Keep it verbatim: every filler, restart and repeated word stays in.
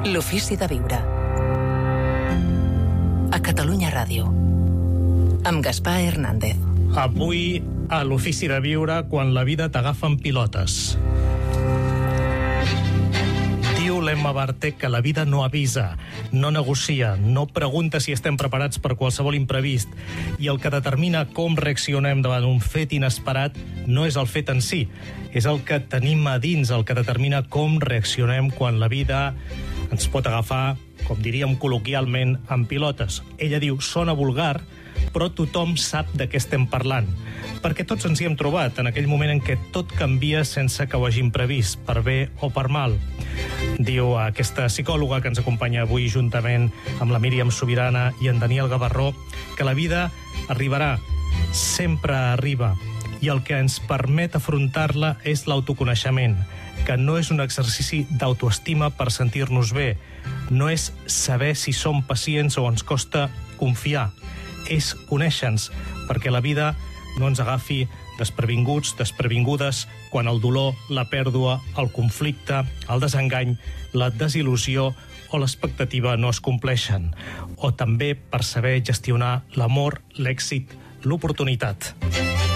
L'ofici de viure. A Catalunya Ràdio. Amb Gaspar Hernández. Avui, a l'ofici de viure, quan la vida t'agafa en pilotes. Diu l'Emma Bartek que la vida no avisa, no negocia, no pregunta si estem preparats per qualsevol imprevist, i el que determina com reaccionem davant un fet inesperat no és el fet en si, és el que tenim a dins, el que determina com reaccionem quan la vida ens pot agafar, com diríem col·loquialment, en pilotes. Ella diu, sona vulgar, però tothom sap de què estem parlant, perquè tots ens hi hem trobat en aquell moment en què tot canvia sense que ho hagin previst, per bé o per mal. Diu aquesta psicòloga que ens acompanya avui juntament amb la Míriam Sobirana i en Daniel Gavarró que la vida arribarà, sempre arriba, i el que ens permet afrontar-la és l'autoconeixement, que no és un exercici d'autoestima per sentir-nos bé, no és saber si som pacients o ens costa confiar, és conèixer-nos, perquè la vida no ens agafi desprevinguts, desprevingudes, quan el dolor, la pèrdua, el conflicte, el desengany, la desil·lusió o l'expectativa no es compleixen, o també per saber gestionar l'amor, l'èxit, l'oportunitat.